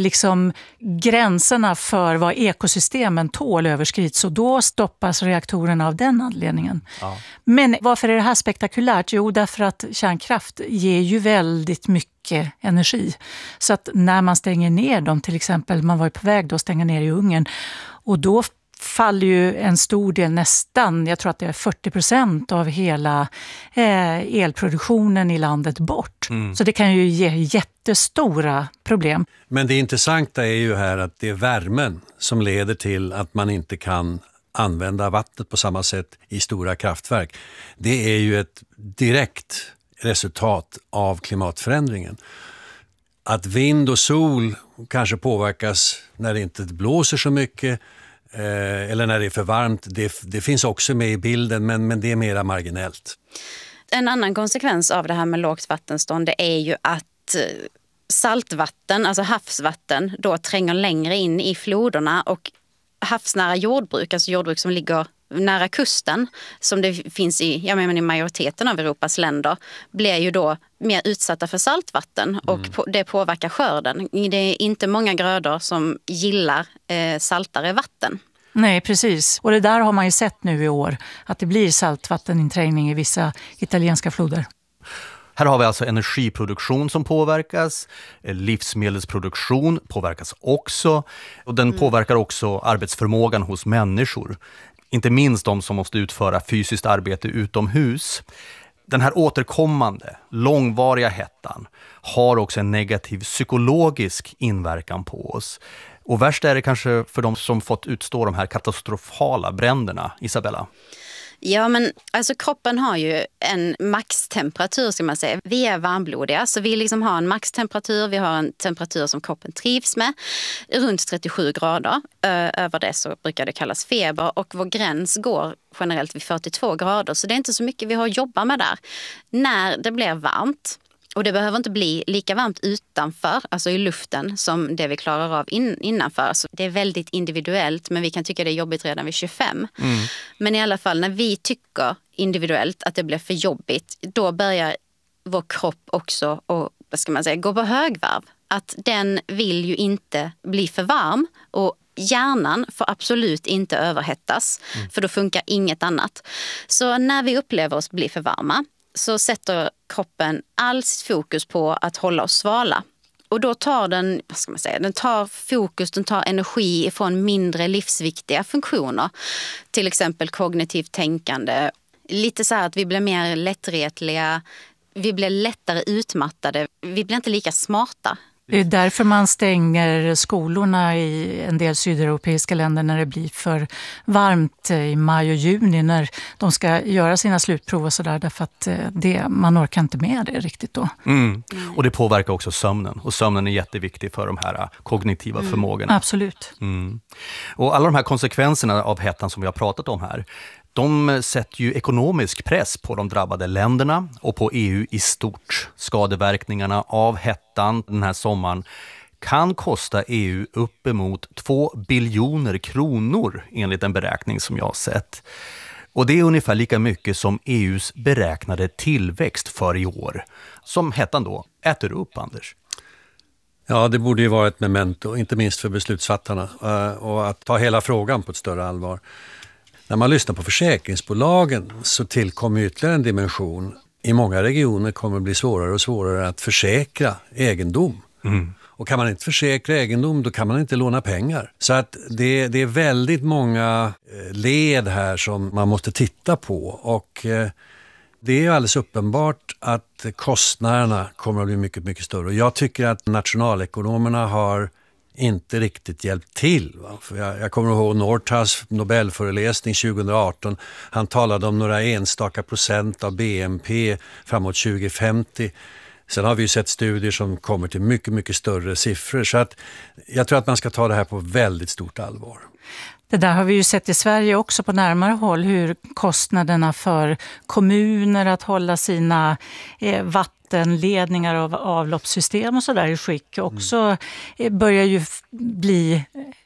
gränserna för vad ekosystemen tål överskrids, och då stoppas reaktorerna av den anledningen. Ja. Men varför är det här spektakulärt? Jo, därför att kärnkraft ger ju väldigt mycket energi. Så att när man stänger ner dem, till exempel, man var ju på väg då att stänga ner i Ungern, och då faller ju en stor del, nästan, jag tror att det är 40% av hela elproduktionen i landet bort. Så det kan ju ge jättestora problem. Men det intressanta är ju här att det är värmen som leder till att man inte kan använda vattnet på samma sätt i stora kraftverk. Det är ju ett direkt resultat av klimatförändringen. Att vind och sol kanske påverkas när det inte blåser så mycket eller när det är för varmt, det finns också med i bilden, men det är mera marginellt. En annan konsekvens av det här med lågt vattenstånd, det är ju att saltvatten, alltså havsvatten, då tränger längre in i floderna, och havsnära jordbruk, alltså jordbruk som ligger nära kusten, som det finns i majoriteten av Europas länder, blir ju då mer utsatta för saltvatten, och det påverkar skörden. Det är inte många grödor som gillar saltare vatten. Nej, precis. Och det där har man ju sett nu i år, att det blir saltvatteninträngning i vissa italienska floder. Här har vi alltså energiproduktion som påverkas, livsmedelsproduktion påverkas också, och den påverkar också arbetsförmågan hos människor. Inte minst de som måste utföra fysiskt arbete utomhus. Den här återkommande, långvariga hettan har också en negativ psykologisk inverkan på oss. Och värst är det kanske för de som fått utstå de här katastrofala bränderna, Isabella. Ja, men alltså kroppen har ju en maxtemperatur, ska man säga. Vi är varmblodiga, så vi har en maxtemperatur. Vi har en temperatur som kroppen trivs med, runt 37 grader. Över det så brukar det kallas feber, och vår gräns går generellt vid 42 grader. Så det är inte så mycket vi har att jobba med där. När det blir varmt, och det behöver inte bli lika varmt utanför, alltså i luften, som det vi klarar av innanför. Alltså det är väldigt individuellt, men vi kan tycka det är jobbigt redan vid 25. Men i alla fall, när vi tycker individuellt att det blir för jobbigt, då börjar vår kropp också gå på högvarv. Att den vill ju inte bli för varm, och hjärnan får absolut inte överhettas, för då funkar inget annat. Så när vi upplever oss bli för varma, så sätter kroppen all sitt fokus på att hålla oss svala. Och då tar den tar fokus, den tar energi ifrån mindre livsviktiga funktioner. Till exempel kognitivt tänkande. Lite så här att vi blir mer lättretliga, vi blir lättare utmattade, vi blir inte lika smarta. Det är därför man stänger skolorna i en del sydeuropeiska länder när det blir för varmt i maj och juni, när de ska göra sina slutprov och sådär, därför att man orkar inte med det riktigt då. Och det påverkar också sömnen, och sömnen är jätteviktig för de här kognitiva förmågorna. Absolut. Och alla de här konsekvenserna av hettan som vi har pratat om här, de sätter ju ekonomisk press på de drabbade länderna och på EU i stort. Skadeverkningarna av hettan den här sommaren kan kosta EU uppemot 2 biljoner kronor enligt en beräkning som jag har sett. Och det är ungefär lika mycket som EUs beräknade tillväxt för i år, som hettan då äter upp, Anders. Ja, det borde ju vara ett memento, inte minst för beslutsfattarna, och att ta hela frågan på ett större allvar. När man lyssnar på försäkringsbolagen så tillkommer ytterligare en dimension. I många regioner kommer det bli svårare och svårare att försäkra egendom. Och kan man inte försäkra egendom, då kan man inte låna pengar. Så att det är väldigt många led här som man måste titta på. Och det är alldeles uppenbart att kostnaderna kommer att bli mycket, mycket större. Och jag tycker att nationalekonomerna har inte riktigt hjälpt till. Va? För jag kommer ihåg Northas Nobelföreläsning 2018. Han talade om några enstaka procent av BNP framåt 2050. Sen har vi ju sett studier som kommer till mycket, mycket större siffror. Så att jag tror att man ska ta det här på väldigt stort allvar. Det där har vi ju sett i Sverige också på närmare håll, hur kostnaderna för kommuner att hålla sina vattenledningar och avloppssystem och sådär i skick också börjar ju bli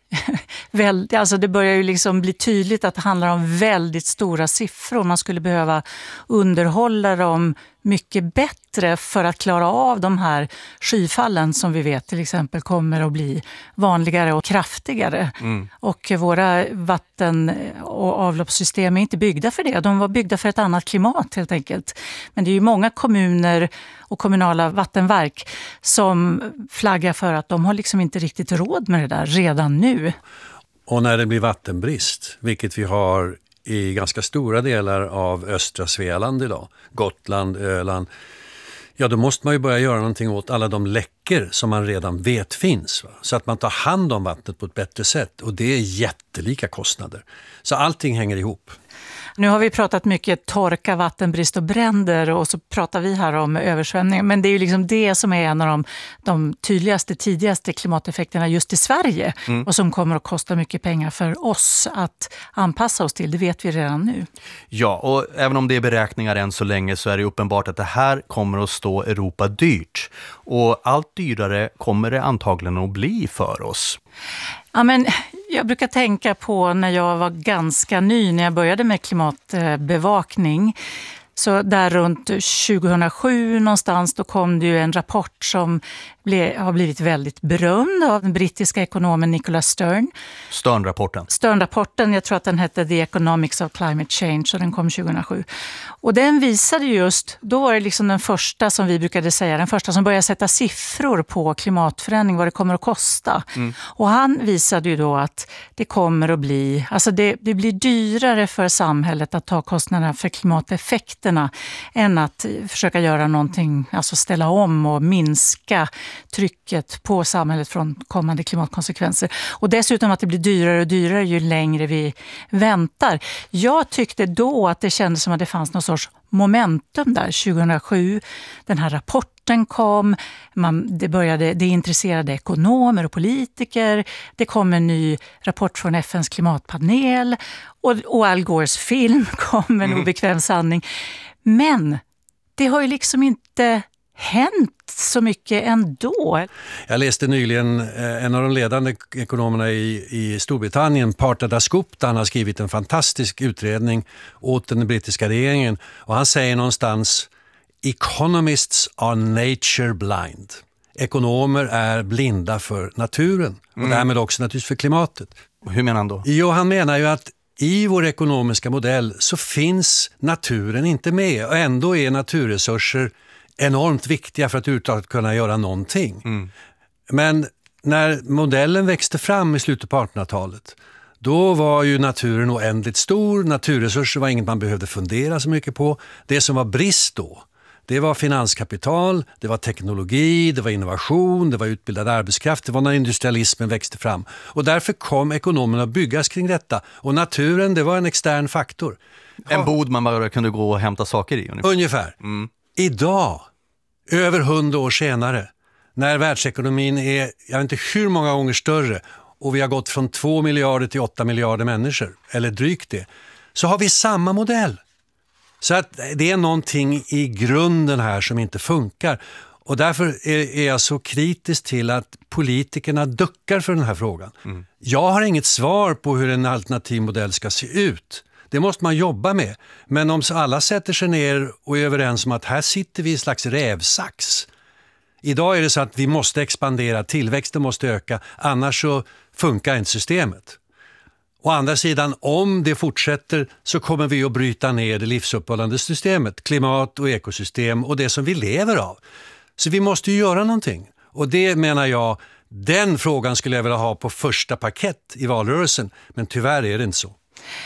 alltså det börjar ju liksom bli tydligt att det handlar om väldigt stora siffror. Man skulle behöva underhålla dem mycket bättre för att klara av de här skyfallen som vi vet till exempel kommer att bli vanligare och kraftigare. Och våra vatten- och avloppssystem är inte byggda för det. De var byggda för ett annat klimat helt enkelt. Men det är ju många kommuner och kommunala vattenverk som flaggar för att de har liksom inte riktigt råd med det där redan nu. Och när det blir vattenbrist, vilket vi har i ganska stora delar av östra Svealand idag, Gotland, Öland, ja då måste man ju börja göra någonting åt alla de läckor som man redan vet finns. Va? Så att man tar hand om vattnet på ett bättre sätt, och det är jättelika kostnader. Så allting hänger ihop. Nu har vi pratat mycket torka, vattenbrist och bränder, och så pratar vi här om översvämningar. Men det är ju liksom det som är en av de tydligaste, tidigaste klimateffekterna just i Sverige. Och som kommer att kosta mycket pengar för oss att anpassa oss till. Det vet vi redan nu. Ja, och även om det är beräkningar än så länge så är det uppenbart att det här kommer att stå Europa dyrt. Och allt dyrare kommer det antagligen att bli för oss. Ja, men jag brukar tänka på när jag var ganska ny, när jag började med klimatbevakning. Så där runt 2007 någonstans, då kom det ju en rapport som har blivit väldigt berömd av den brittiska ekonomen Nicholas Stern. Stern-rapporten, jag tror att den hette The Economics of Climate Change, och den kom 2007. Och den visade just, då var det liksom den första som vi brukade säga, den första som började sätta siffror på klimatförändring, vad det kommer att kosta. Och han visade ju då att det kommer att bli, alltså det blir dyrare för samhället att ta kostnaderna för klimateffekterna än att försöka göra någonting, alltså ställa om och minska trycket på samhället från kommande klimatkonsekvenser. Och dessutom att det blir dyrare och dyrare ju längre vi väntar. Jag tyckte då att det kändes som att det fanns någon sorts momentum där 2007. Den här rapporten kom, det intresserade ekonomer och politiker. Det kom en ny rapport från FNs klimatpanel och Al Gores film kom, En obekväm sanning. Men det har ju liksom inte hänt så mycket ändå. Jag läste nyligen en av de ledande ekonomerna i Storbritannien, Partha Dasgupta, han har skrivit en fantastisk utredning åt den brittiska regeringen, och han säger någonstans: economists are nature blind. Ekonomer är blinda för naturen och därmed också naturligtvis för klimatet. Hur menar han då? Jo, han menar ju att i vår ekonomiska modell så finns naturen inte med, och ändå är naturresurser enormt viktiga för att uttaget kunna göra någonting. Men när modellen växte fram i slutet på 1800-talet, då var ju naturen oändligt stor. Naturresurser var inget man behövde fundera så mycket på. Det som var brist då, det var finanskapital, det var teknologi, det var innovation, det var utbildad arbetskraft. Det var när industrialismen växte fram. Och därför kom ekonomerna att byggas kring detta. Och naturen, det var en extern faktor. En bod man bara kunde gå och hämta saker i. Ungefär. Idag, över 100 år senare, när världsekonomin är, jag vet inte hur många gånger större, och vi har gått från 2 miljarder till 8 miljarder människor, eller drygt det, så har vi samma modell. Så att det är någonting i grunden här som inte funkar. Och därför är jag så kritisk till att politikerna duckar för den här frågan. Jag har inget svar på hur en alternativ modell ska se ut. Det måste man jobba med. Men om alla sätter sig ner och är överens om att här sitter vi i en slags rävsax. Idag är det så att vi måste expandera, tillväxten måste öka, annars så funkar inte systemet. Å andra sidan, om det fortsätter så kommer vi att bryta ner det livsuppehållande systemet, klimat och ekosystem och det som vi lever av. Så vi måste ju göra någonting. Och det menar jag, den frågan skulle jag vilja ha på första parkett i valrörelsen. Men tyvärr är det inte så.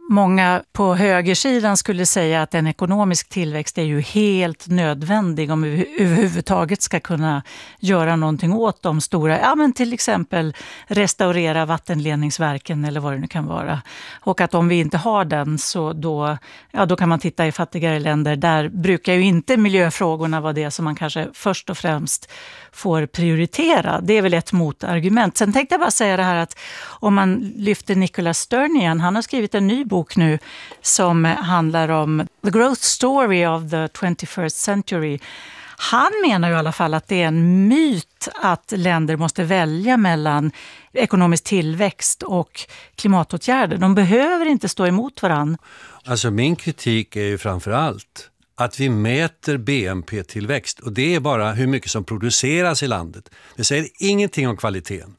Många på högersidan skulle säga att en ekonomisk tillväxt är ju helt nödvändig om vi överhuvudtaget ska kunna göra någonting åt de stora, men till exempel restaurera vattenledningsverken eller vad det nu kan vara. Och att om vi inte har den så då kan man titta i fattigare länder. Där brukar ju inte miljöfrågorna vara det som man kanske först och främst får prioritera. Det är väl ett motargument. Sen tänkte jag bara säga det här att om man lyfter Nicholas Stern igen, han har skrivit en ny bok nu som handlar om The Growth Story of the 21st Century. Han menar ju i alla fall att det är en myt att länder måste välja mellan ekonomisk tillväxt och klimatåtgärder. De behöver inte stå emot varann. Alltså min kritik är ju framför allt att vi mäter BNP-tillväxt och det är bara hur mycket som produceras i landet. Det säger ingenting om kvaliteten.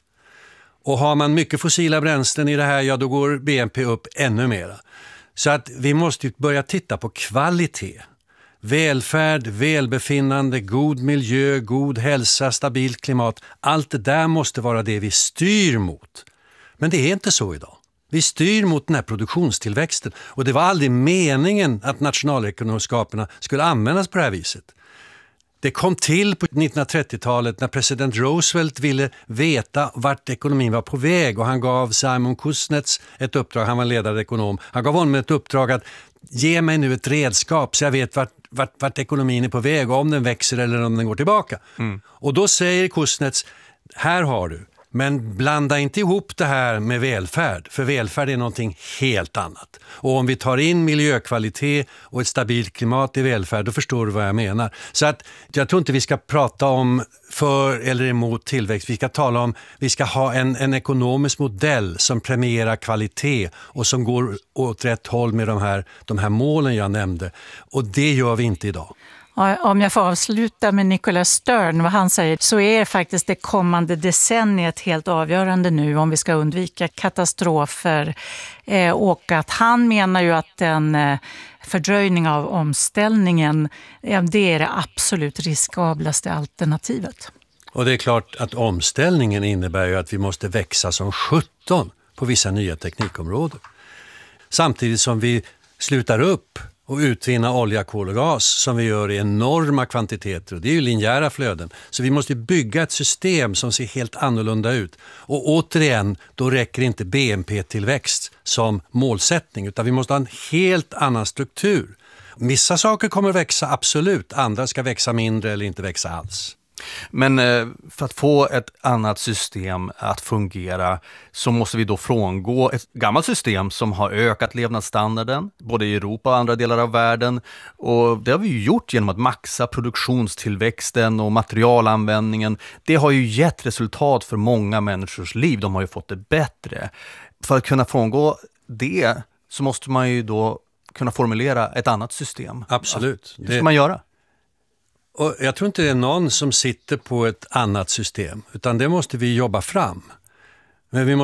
Och har man mycket fossila bränslen i det här, då går BNP upp ännu mera. Så att vi måste börja titta på kvalitet. Välfärd, välbefinnande, god miljö, god hälsa, stabilt klimat. Allt det där måste vara det vi styr mot. Men det är inte så idag. Vi styr mot den här produktionstillväxten och det var aldrig meningen att nationalekonomskaperna skulle användas på det här viset. Det kom till på 1930-talet när president Roosevelt ville veta vart ekonomin var på väg och han gav Simon Kuznets ett uppdrag, han var ledande ekonom, han gav honom ett uppdrag att ge mig nu ett redskap så jag vet vart ekonomin är på väg och om den växer eller om den går tillbaka. Och då säger Kuznets, här har du. Men blanda inte ihop det här med välfärd, för välfärd är någonting helt annat. Och om vi tar in miljökvalitet och ett stabilt klimat i välfärd, då förstår du vad jag menar. Så att jag tror inte vi ska prata om för eller emot tillväxt. Vi ska tala om, vi ska ha en ekonomisk modell som premierar kvalitet och som går åt rätt håll med de här målen jag nämnde. Och det gör vi inte idag. Om jag får avsluta med Nicholas Stern, vad han säger, så är faktiskt det kommande decenniet helt avgörande nu om vi ska undvika katastrofer. Och att han menar ju att en fördröjning av omställningen, det är det absolut riskablaste alternativet. Och det är klart att omställningen innebär ju att vi måste växa som 17 på vissa nya teknikområden. Samtidigt som vi slutar upp och utvinna olja, kol och gas som vi gör i enorma kvantiteter. Och det är ju linjära flöden. Så vi måste bygga ett system som ser helt annorlunda ut. Och återigen, då räcker inte BNP-tillväxt som målsättning utan vi måste ha en helt annan struktur. Vissa saker kommer att växa, absolut. Andra ska växa mindre eller inte växa alls. Men för att få ett annat system att fungera så måste vi då frångå ett gammalt system som har ökat levnadsstandarden både i Europa och andra delar av världen. Och det har vi ju gjort genom att maxa produktionstillväxten och materialanvändningen. Det har ju gett resultat för många människors liv. De har ju fått det bättre. För att kunna frångå det så måste man ju då kunna formulera ett annat system. Absolut. Hur ska man göra? Och jag tror inte det är någon som sitter på ett annat system, utan det måste vi jobba fram. Men vi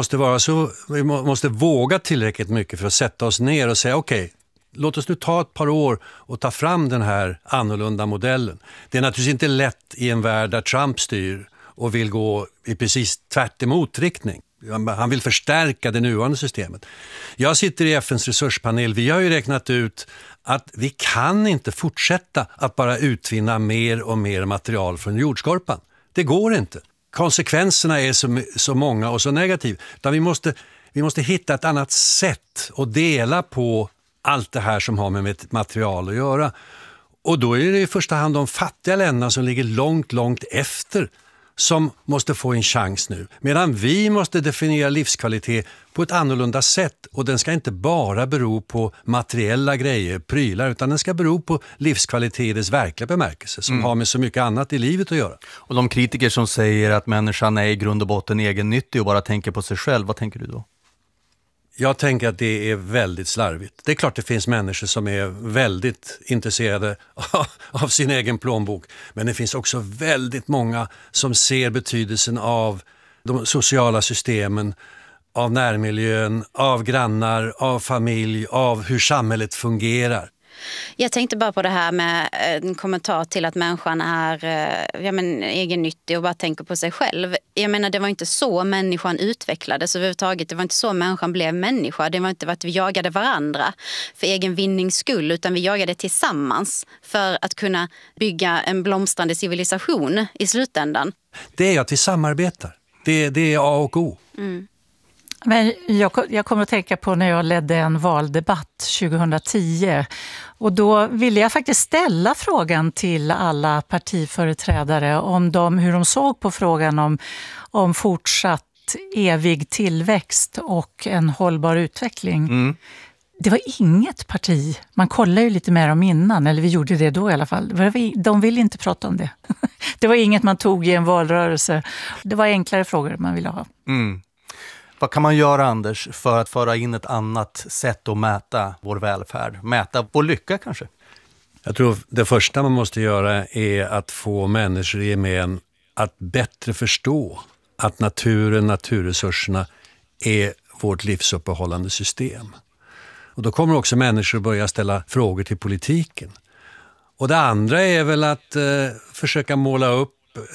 måste våga tillräckligt mycket för att sätta oss ner och säga okej, låt oss nu ta ett par år och ta fram den här annorlunda modellen. Det är naturligtvis inte lätt i en värld där Trump styr och vill gå i precis tvärt emot riktning. Han vill förstärka det nuvarande systemet. Jag sitter i FNs resurspanel. Vi har ju räknat ut att vi kan inte fortsätta att bara utvinna mer och mer material från jordskorpan. Det går inte. Konsekvenserna är så många och så negativa. Utan vi måste hitta ett annat sätt att dela på allt det här som har med material att göra. Och då är det i första hand de fattiga länderna som ligger långt, långt efter som måste få en chans nu. Medan vi måste definiera livskvalitet på ett annorlunda sätt. Och den ska inte bara bero på materiella grejer, prylar, utan den ska bero på livskvalitet i dess verkliga bemärkelse som har med så mycket annat i livet att göra. Och de kritiker som säger att människan är i grund och botten egennyttig och bara tänker på sig själv, vad tänker du då? Jag tänker att det är väldigt slarvigt. Det är klart det finns människor som är väldigt intresserade av sin egen plånbok. Men det finns också väldigt många som ser betydelsen av de sociala systemen, av närmiljön, av grannar, av familj, av hur samhället fungerar. Jag tänkte bara på det här med en kommentar till att människan är egennyttig och bara tänker på sig själv. Jag menar, det var inte så människan utvecklades överhuvudtaget. Det var inte så människan blev människa. Det var inte att vi jagade varandra för egen vinnings skull, utan vi jagade tillsammans för att kunna bygga en blomstrande civilisation i slutändan. Det är att vi samarbetar. Det är A och O. Mm. Men jag kommer att tänka på när jag ledde en valdebatt 2010 och då ville jag faktiskt ställa frågan till alla partiföreträdare om hur de såg på frågan om fortsatt evig tillväxt och en hållbar utveckling. Mm. Det var inget parti, man kollade ju lite mer om innan, eller vi gjorde det då i alla fall. De ville inte prata om det. Det var inget man tog i en valrörelse. Det var enklare frågor man ville ha. Mm. Vad kan man göra, Anders, för att föra in ett annat sätt att mäta vår välfärd? Mäta vår lycka kanske? Jag tror det första man måste göra är att få människor i gemen att bättre förstå att naturresurserna är vårt livsuppehållande system. Och då kommer också människor börja ställa frågor till politiken. Och det andra är väl att försöka måla upp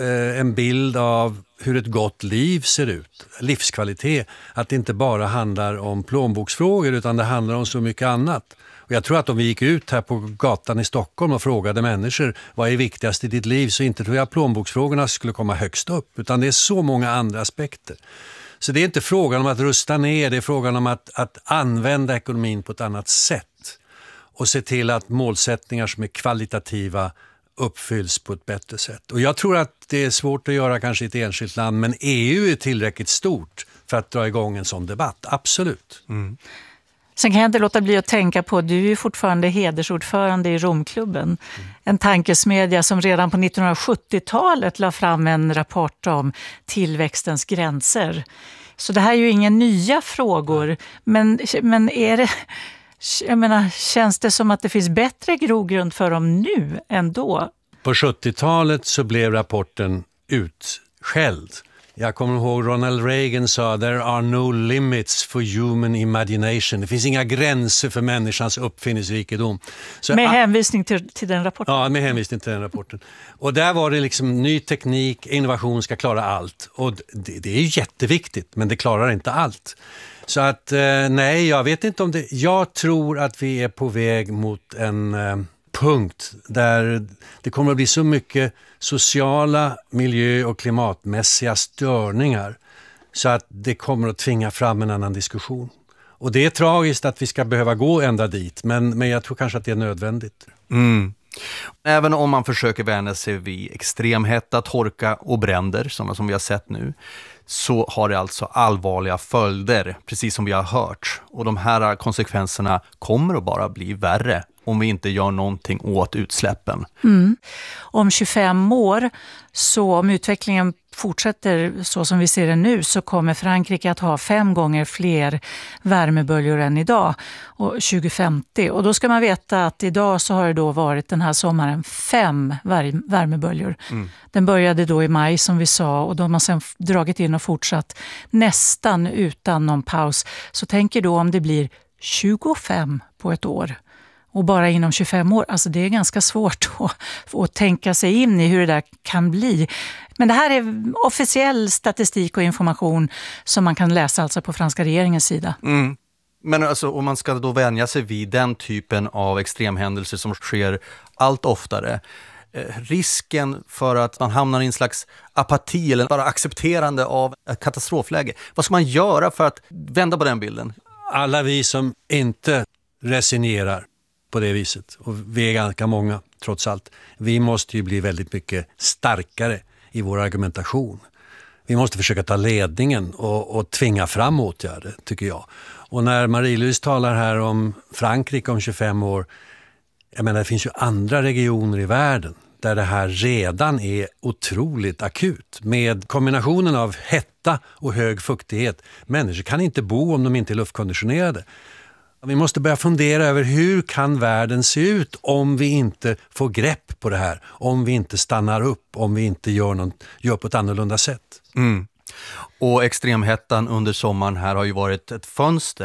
en bild av hur ett gott liv ser ut. Livskvalitet. Att det inte bara handlar om plånboksfrågor utan det handlar om så mycket annat. Och jag tror att om vi gick ut här på gatan i Stockholm och frågade människor vad är viktigast i ditt liv, så inte tror jag plånboksfrågorna skulle komma högst upp. Utan det är så många andra aspekter. Så det är inte frågan om att rusta ner, det är frågan om att använda ekonomin på ett annat sätt. Och se till att målsättningar som är kvalitativa uppfylls på ett bättre sätt. Och jag tror att det är svårt att göra kanske i ett enskilt land, men EU är tillräckligt stort för att dra igång en sån debatt. Absolut. Mm. Sen kan jag inte låta bli att tänka på, du är ju fortfarande hedersordförande i Romklubben. En tankesmedja som redan på 1970-talet la fram en rapport om tillväxtens gränser. Så det här är ju inga nya frågor, men är det... Jag menar, känns det som att det finns bättre grogrund för dem nu än då? På 70-talet så blev rapporten utskälld. Jag kommer ihåg Ronald Reagan sa "There are no limits for human imagination." Det finns inga gränser för människans uppfinningsrikedom. Så med hänvisning till den rapporten? Ja, med hänvisning till den rapporten. Och där var det liksom ny teknik, innovation ska klara allt. Och det är ju jätteviktigt, men det klarar inte allt. Så att nej, jag vet inte om det. Jag tror att vi är på väg mot en punkt där det kommer att bli så mycket sociala, miljö- och klimatmässiga störningar så att det kommer att tvinga fram en annan diskussion. Och det är tragiskt att vi ska behöva gå ända dit, men jag tror kanske att det är nödvändigt. Mm. Även om man försöker vänja sig vid extremhetta, torka och bränder, sådana som vi har sett nu, så har det alltså allvarliga följder, precis som vi har hört. Och de här konsekvenserna kommer att bara bli värre om vi inte gör någonting åt utsläppen. Mm. Om 25 år, så om utvecklingen fortsätter så som vi ser det nu, så kommer Frankrike att ha 5 gånger fler värmeböljor än idag, och 2050. Och då ska man veta att idag så har det då varit den här sommaren 5 värmeböljor. Mm. Den började då i maj som vi sa, och de har sedan dragit in och fortsatt nästan utan någon paus. Så tänker då om det blir 25 på ett år. Och bara inom 25 år, alltså det är ganska svårt att tänka sig in i hur det där kan bli. Men det här är officiell statistik och information som man kan läsa alltså på franska regeringens sida. Mm. Men alltså, om man ska då vänja sig vid den typen av extremhändelser som sker allt oftare, risken för att man hamnar i en slags apati eller bara accepterande av ett katastrofläge. Vad ska man göra för att vända på den bilden? Alla vi som inte resignerar på det viset, och vi är ganska många trots allt, vi måste ju bli väldigt mycket starkare i vår argumentation. Vi måste försöka ta ledningen och tvinga fram åtgärder, tycker jag. Och när Marie-Louise talar här om Frankrike om 25 år, jag menar det finns ju andra regioner i världen där det här redan är otroligt akut. Med kombinationen av hetta och hög fuktighet. Människor kan inte bo om de inte är luftkonditionerade. Vi måste börja fundera över hur kan världen se ut om vi inte får grepp på det här. Om vi inte stannar upp, om vi inte gör på ett annorlunda sätt. Mm. Och extremhettan under sommaren här har ju varit ett fönster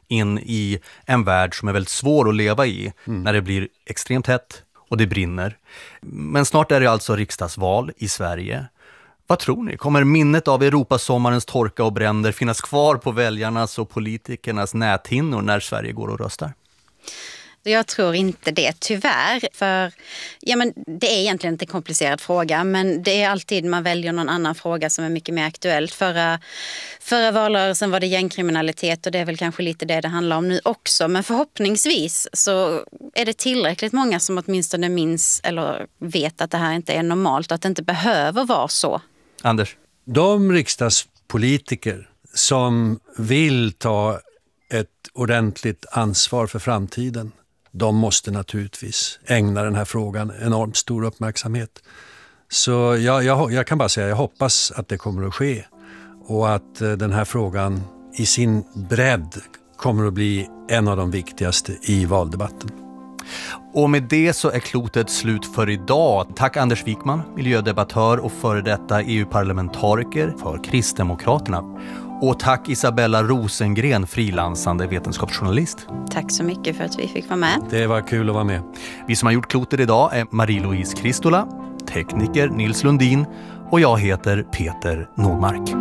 in i en värld som är väldigt svår att leva i när det blir extremt hett och det brinner. Men snart är det alltså riksdagsval i Sverige. Vad tror ni? Kommer minnet av Europasommarens torka och bränder finnas kvar på väljarnas och politikernas näthinnor när Sverige går och röstar? Jag tror inte det, tyvärr. För det är egentligen inte en komplicerad fråga, men det är alltid man väljer någon annan fråga som är mycket mer aktuellt. Förra valrörelsen var det gängkriminalitet och det är väl kanske lite det handlar om nu också. Men förhoppningsvis så är det tillräckligt många som åtminstone minns eller vet att det här inte är normalt och att det inte behöver vara så. Anders? De riksdagspolitiker som vill ta ett ordentligt ansvar för framtiden, de måste naturligtvis ägna den här frågan enormt stor uppmärksamhet. Så jag kan bara säga att jag hoppas att det kommer att ske och att den här frågan i sin bredd kommer att bli en av de viktigaste i valdebatten. Och med det så är klotet slut för idag. Tack Anders Wijkman, miljödebattör och före detta EU-parlamentariker för Kristdemokraterna. Och tack Isabella Rosengren, frilansande vetenskapsjournalist. Tack så mycket för att vi fick vara med. Det var kul att vara med. Vi som har gjort klotet idag är Marie-Louise Kristola, tekniker Nils Lundin och jag heter Peter Nordmark.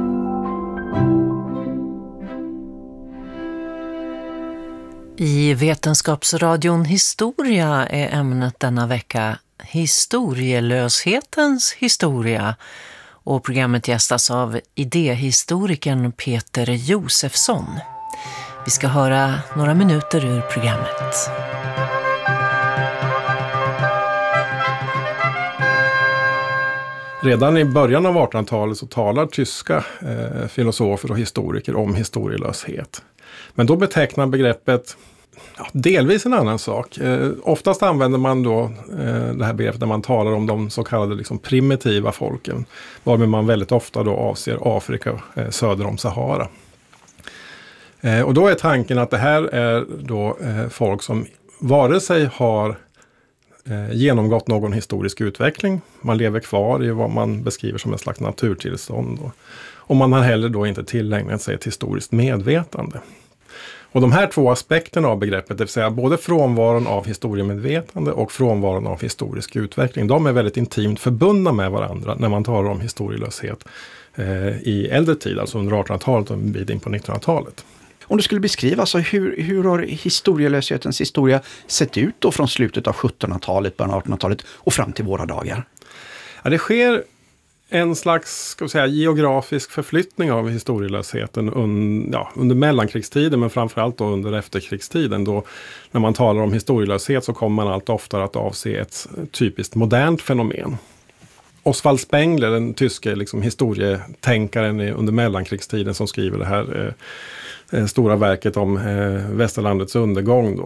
I Vetenskapsradion Historia är ämnet denna vecka historielöshetens historia. Och programmet gästas av idéhistorikern Peter Josefsson. Vi ska höra några minuter ur programmet. Redan i början av 1800-talet så talar tyska filosofer och historiker om historielöshet. Men då betecknar begreppet delvis en annan sak. Oftast använder man då det här begreppet när man talar om de så kallade primitiva folken. Varmed man väldigt ofta då avser Afrika söder om Sahara. Och då är tanken att det här är då folk som vare sig har genomgått någon historisk utveckling. Man lever kvar i vad man beskriver som en slags naturtillstånd. Och man har heller då inte tillägnat sig ett historiskt medvetande. Och de här två aspekterna av begreppet, det vill säga både frånvaron av historiemedvetande och frånvaron av historisk utveckling, de är väldigt intimt förbundna med varandra när man talar om historielöshet i äldre tid, alltså under 1800-talet och en bit in på 1900-talet. Om du skulle beskriva, så hur har historielöshetens historia sett ut då från slutet av 1700-talet, början av 1800-talet och fram till våra dagar? Ja, det sker en slags geografisk förflyttning av historielösheten under mellankrigstiden, men framförallt då under efterkrigstiden. Då, när man talar om historielöshet så kommer man allt oftare att avse ett typiskt modernt fenomen. Oswald Spengler, den tyske historietänkaren under mellankrigstiden som skriver det här stora verket om västerlandets undergång. Då.